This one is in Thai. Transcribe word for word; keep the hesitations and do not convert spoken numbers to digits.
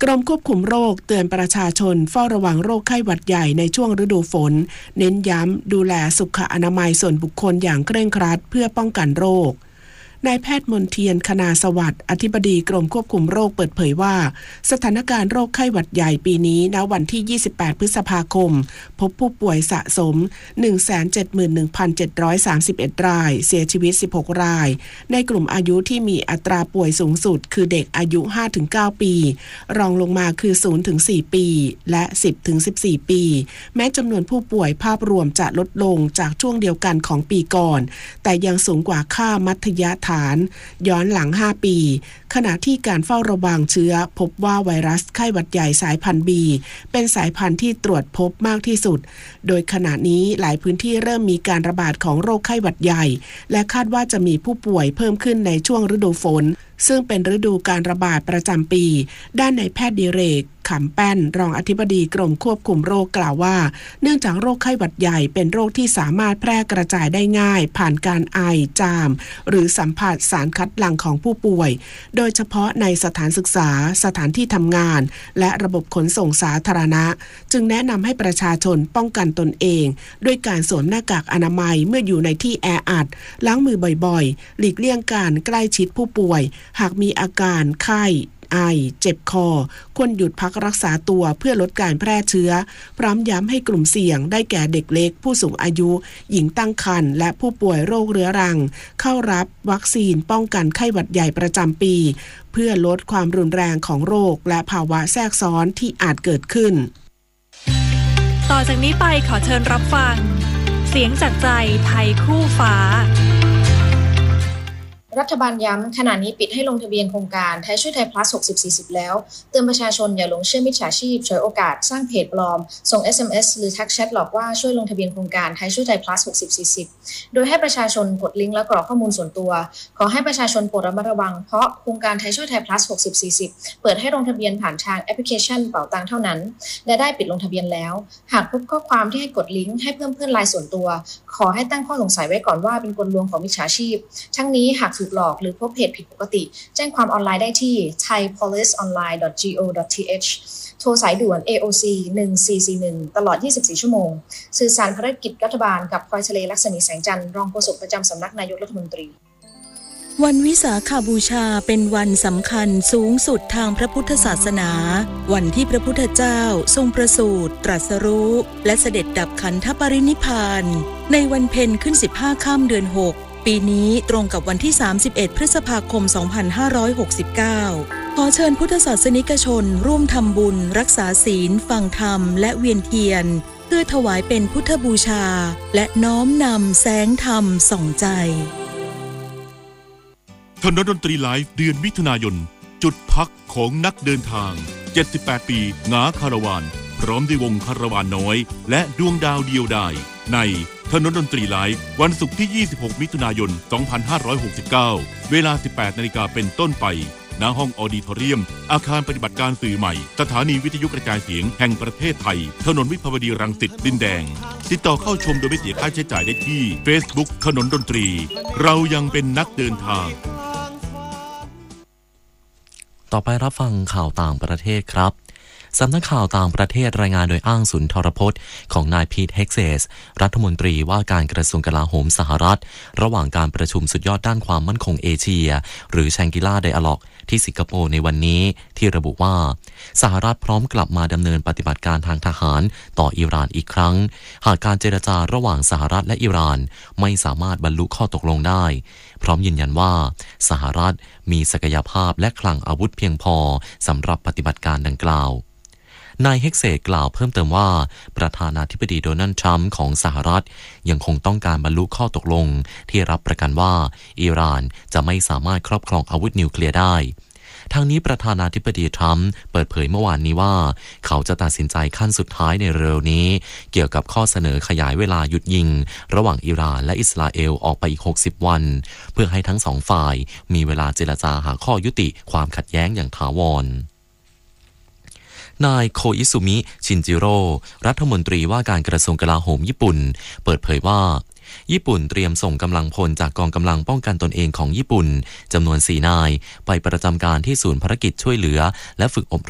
กรมควบคุมโรคเตือนประชาชนเฝ้าระวังโรคไข้หวัดใหญ่ในช่วงฤดูฝนเน้นย้ำดูแลสุขอนามัยส่วนบุคคลอย่างเคร่งครัดเพื่อป้องกันโรคนายแพทย์มนเทียนคณาสวัสดิ์อธิบดีกรมควบคุมโรคเปิดเผยว่าสถานการณ์โรคไข้หวัดใหญ่ปีนี้ณวันที่ยี่สิบแปดพฤษภาคมพบผู้ป่วยสะสม หนึ่งแสนเจ็ดหมื่นหนึ่งพันเจ็ดร้อยสามสิบเอ็ด รายเสียชีวิตสิบหกรายในกลุ่มอายุที่มีอัตราป่วยสูงสุดคือเด็กอายุ ห้าถึงเก้า ปีรองลงมาคือ ศูนย์ถึงสี่ ปีและ สิบถึงสิบสี่ ปีแม้จำนวนผู้ป่วยภาพรวมจะลดลงจากช่วงเดียวกันของปีก่อนแต่ยังสูงกว่าค่ามัธยฐานย้อนหลังห้าปีขณะที่การเฝ้าระวังเชื้อพบว่าไวรัสไข้หวัดใหญ่สายพันธุ์ B เป็นสายพันธุ์ที่ตรวจพบมากที่สุดโดยขณะนี้หลายพื้นที่เริ่มมีการระบาดของโรคไข้หวัดใหญ่และคาดว่าจะมีผู้ป่วยเพิ่มขึ้นในช่วงฤดูฝนซึ่งเป็นฤดูการระบาดประจำปีด้านนายแพทย์ดิเรกขำแป้นรองอธิบดีกรมควบคุมโรคกล่าวว่าเนื่องจากโรคไข้หวัดใหญ่เป็นโรคที่สามารถแพร่กระจายได้ง่ายผ่านการไอจามหรือสัมผัสสารคัดหลั่งของผู้ป่วยโดยเฉพาะในสถานศึกษาสถานที่ทำงานและระบบขนส่งสาธารณะจึงแนะนำให้ประชาชนป้องกันตนเองด้วยการสวมหน้ากากอนามัยเมื่ออยู่ในที่แออัดล้างมือบ่อยๆหลีกเลี่ยงการใกล้ชิดผู้ป่วยหากมีอาการไข้ไอเจ็บคอควรหยุดพักรักษาตัวเพื่อลดการแพร่เชื้อพร้อมย้ำให้กลุ่มเสี่ยงได้แก่เด็กเล็กผู้สูงอายุหญิงตั้งครรภ์และผู้ป่วยโรคเรื้อรังเข้ารับวัคซีนป้องกันไข้หวัดใหญ่ประจำปีเพื่อลดความรุนแรงของโรคและภาวะแทรกซ้อนที่อาจเกิดขึ้นต่อจากนี้ไปขอเชิญรับฟังเสียงจากใจไทยคู่ฟ้ารัฐบาลย้ำขณะนี้ปิดให้ลงทะเบียนโครงการไทยช่วยไทย plus หกสิบ สี่สิบแล้วเตือนประชาชนอย่าหลงเชื่อมิจฉาชีพฉวยโอกาสสร้างเพจปลอมส่ง เอส เอ็ม เอส หรือทักแชทหลอกว่าช่วยลงทะเบียนโครงการไทยช่วยไทย plus หกสิบ สี่สิบโดยให้ประชาชนกดลิงก์และกรอกข้อมูลส่วนตัวขอให้ประชาชนโปรดระมัดระวังเพราะโครงการไทยช่วยไทย plus หกสิบ สี่สิบเปิดให้ลงทะเบียนผ่านทางแอปพลิเคชันเป๋าตังค์เท่านั้นและได้ปิดลงทะเบียนแล้วหากพบข้อความที่ให้กดลิงก์ให้เพิ่มเพื่อนไลน์ส่วนตัวขอให้ตั้งข้อสงสัยไว้ก่อนว่าเป็นกลลวงของมิจฉาชีพทั้งนี้หากถูกหลอกหรือพบเพจผิดปกติแจ้งความออนไลน์ได้ที่ ไทย โพลิส ออนไลน์ ดอท จี โอ ดอท ที เอช โทรสายด่วน เอ โอ ซี หนึ่งสี่สี่หนึ่ง ตลอดยี่สิบสี่ชั่วโมงสื่อสารภารกิจรัฐบาลกับพลอยทะเลลักษณีแสงจันทร์รองโฆษกประจำสำนักนายกรัฐมนตรีวันวิสาขบูชาเป็นวันสำคัญสูงสุดทางพระพุทธศาสนาวันที่พระพุทธเจ้าทรงประสูติตรัสรู้และเสด็จดับขันธปรินิพพานในวันเพ็ญขึ้นสิบห้าค่ำเดือนหกปีนี้ตรงกับวันที่สามสิบเอ็ดพฤษภาคมสองพันห้าร้อยหกสิบเก้าขอเชิญพุทธศาสนิกชนร่วมทำบุญรักษาศีลฟังธรรมและเวียนเทียนเพื่อถวายเป็นพุทธบูชาและน้อมนำแสงธรรมส่องใจถนนดนตรีไลฟ์เดือนมิถุนายนจุดพักของนักเดินทางเจ็ดสิบแปดปีงาคาราวานพร้อมด้วยวงคาราวานน้อยและดวงดาวเดียวดายในถนนดนตรีไลฟ์วันศุกร์ที่ยี่สิบหกมิถุนายนสองพันห้าร้อยหกสิบเก้าเวลา สิบแปดนาฬิกาเป็นต้นไปณห้องออดิทอเรียมอาคารปฏิบัติการสื่อใหม่สถานีวิทยุกระจายเสียงแห่งประเทศไทยถนนวิภาวดีรังสิตดินแดงติดต่อเข้าชมโดยไม่เสียค่าใช้จ่ายได้ที่ Facebook ถนนดนตรีเรายังเป็นนักเดินทางต่อไปรับฟังข่าวต่างประเทศครับสำนักข่าวต่างประเทศรายงานโดยอ้างศูนย์ทรพจน์ของนายพีทเฮกเซสรัฐมนตรีว่าการกระทรวงกลาโหมสหรัฐระหว่างการประชุมสุดยอดด้านความมั่นคงเอเชียหรือแชงกิล่าไดอะล็อกที่สิงคโปร์ในวันนี้ที่ระบุว่าสหรัฐพร้อมกลับมาดำเนินปฏิบัติการทางทหารต่ออิหร่านอีกครั้งหากการเจรจาระหว่างสหรัฐและอิหร่านไม่สามารถบรรลุข้อตกลงได้พร้อมยืนยันว่าสหรัฐมีศักยภาพและคลังอาวุธเพียงพอสำหรับปฏิบัติการดังกล่าวนายเฮกเซตกล่าวเพิ่มเติมว่าประธานาธิบดีโดนัลด์ทรัมป์ของสหรัฐยังคงต้องการบรรลุข้อตกลงที่รับประกันว่าอิหร่านจะไม่สามารถครอบครองอาวุธนิวเคลียร์ได้ทางนี้ประธานาธิบดีทรัมป์เปิดเผยเมื่อวานนี้ว่าเขาจะตัดสินใจขั้นสุดท้ายในเร็วนี้เกี่ยวกับข้อเสนอขยายเวลาหยุดยิงระหว่างอิหร่านและอิสราเอลออกไปอีกหกสิบวันเพื่อให้ทั้งสองฝ่ายมีเวลาเจรจาหาข้อยุติความขัดแย้งอย่างถาวรนายโคอิซุมิชินจิโร่รัฐมนตรีว่าการกระทรวงกลาโหมญี่ปุ่นเปิดเผยว่าญี่ปุ่นเตรียมส่งกำลังพลจากกองกำลังป้องกันตนเองของญี่ปุ่นจำนวนสี่นายไปประจำการที่ศูนย์ภารกิจช่วยเหลือและฝึกอบ